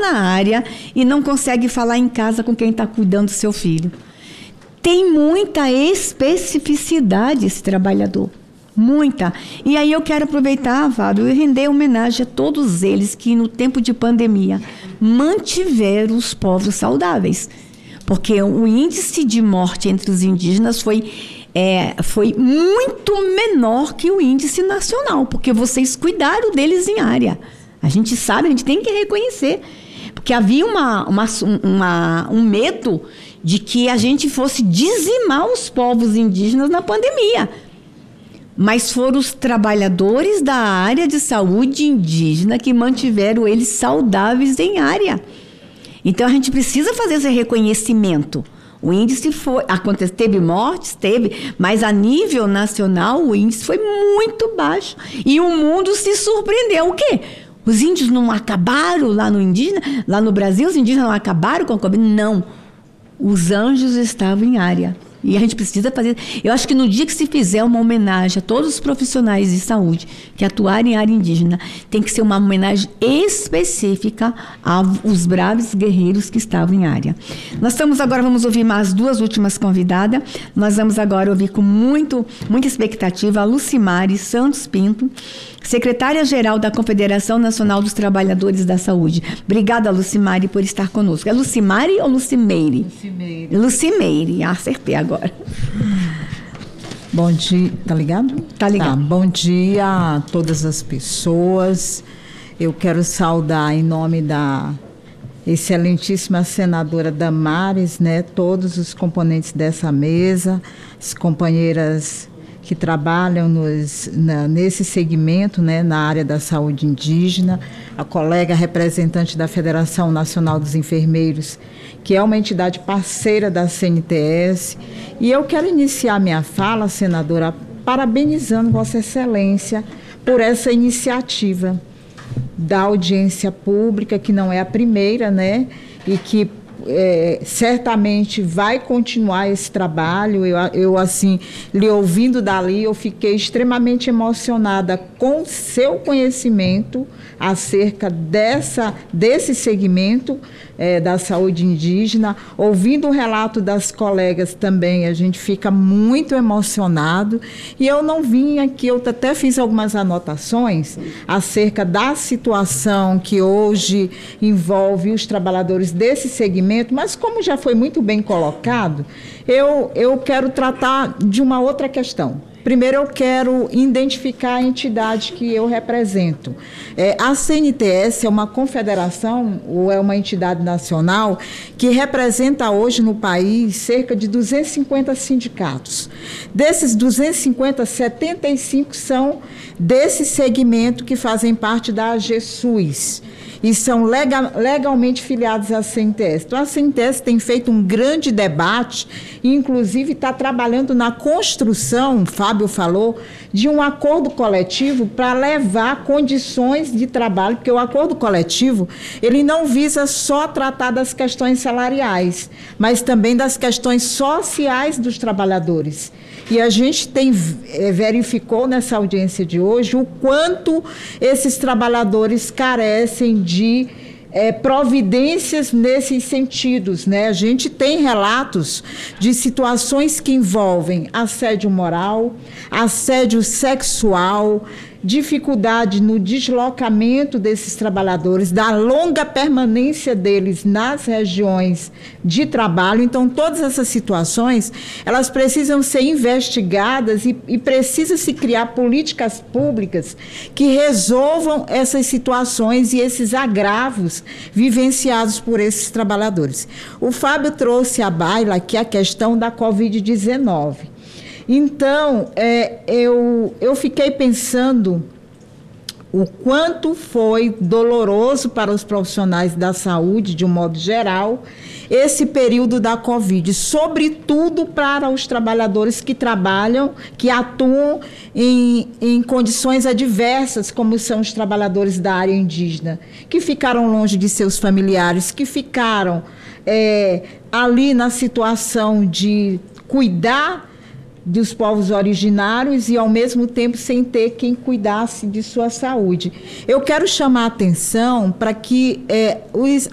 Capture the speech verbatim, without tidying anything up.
na área e não consegue falar em casa com quem está cuidando do seu filho. Tem muita especificidade esse trabalhador. Muita. E aí eu quero aproveitar, Fábio, e render homenagem a todos eles que no tempo de pandemia mantiveram os povos saudáveis. Porque o índice de morte entre os indígenas foi, é, foi muito menor que o índice nacional, porque vocês cuidaram deles em área. A gente sabe, a gente tem que reconhecer. Porque havia uma, uma, uma, um medo de que a gente fosse dizimar os povos indígenas na pandemia. Mas foram os trabalhadores da área de saúde indígena que mantiveram eles saudáveis em área. Então, a gente precisa fazer esse reconhecimento. O índice foi... Acontece, teve mortes, teve, mas a nível nacional o índice foi muito baixo. E o mundo se surpreendeu. O quê? Os índios não acabaram lá no indígena? Lá no Brasil, os indígenas não acabaram com a Covid? Não. Os anjos estavam em área. E a gente precisa fazer... Eu acho que no dia que se fizer uma homenagem a todos os profissionais de saúde que atuarem em área indígena, tem que ser uma homenagem específica aos bravos guerreiros que estavam em área. Nós estamos agora, vamos ouvir mais duas últimas convidadas. Nós vamos agora ouvir com muito, muita expectativa a Lucimari Santos Pinto, secretária-geral da Confederação Nacional dos Trabalhadores da Saúde. Obrigada, Lucimari, por estar conosco. É Lucimari ou Lucimeire? Lucimeire. Lucimeire, acertei agora. Bom dia, tá ligado? Tá ligado. Tá, bom dia a todas as pessoas. Eu quero saudar em nome da excelentíssima senadora Damares, né, todos os componentes dessa mesa, as companheiras que trabalham nos, na, nesse segmento, né, na área da saúde indígena, a colega representante da Federação Nacional dos Enfermeiros, que é uma entidade parceira da C N T S. E eu quero iniciar minha fala, senadora, parabenizando Vossa Excelência por essa iniciativa da audiência pública, que não é a primeira, né, e que É, certamente vai continuar esse trabalho. Eu, eu, assim, lhe ouvindo dali, eu fiquei extremamente emocionada com seu conhecimento acerca dessa, desse segmento é, da saúde indígena. Ouvindo o relato das colegas também, a gente fica muito emocionado. E eu não vim aqui, eu até fiz algumas anotações acerca da situação que hoje envolve os trabalhadores desse segmento, mas como já foi muito bem colocado, eu, eu quero tratar de uma outra questão. Primeiro, eu quero identificar a entidade que eu represento. É, a C N T S é uma confederação, ou é uma entidade nacional, que representa hoje no país cerca de duzentos e cinquenta sindicatos. Desses duzentos e cinquenta, setenta e cinco são desse segmento que fazem parte da AGESUS e são legal, legalmente filiados à C N T S. Então, a C N T S tem feito um grande debate, e inclusive está trabalhando na construção, o Fábio falou, de um acordo coletivo para levar condições de trabalho, porque o acordo coletivo, ele não visa só tratar das questões salariais, mas também das questões sociais dos trabalhadores. E a gente tem, é, verificou nessa audiência de hoje o quanto esses trabalhadores carecem de é, providências nesses sentidos, né? A gente tem relatos de situações que envolvem assédio moral, assédio sexual, dificuldade no deslocamento desses trabalhadores, da longa permanência deles nas regiões de trabalho. Então, todas essas situações, elas precisam ser investigadas e, e precisa se criar políticas públicas que resolvam essas situações e esses agravos vivenciados por esses trabalhadores. O Fábio trouxe à baila aqui a questão da covid dezenove. Então, é, eu, eu fiquei pensando o quanto foi doloroso para os profissionais da saúde, de um modo geral, esse período da Covid, sobretudo para os trabalhadores que trabalham, que atuam em, em condições adversas, como são os trabalhadores da área indígena, que ficaram longe de seus familiares, que ficaram é, ali na situação de cuidar dos povos originários e, ao mesmo tempo, sem ter quem cuidasse de sua saúde. Eu quero chamar a atenção para que é, os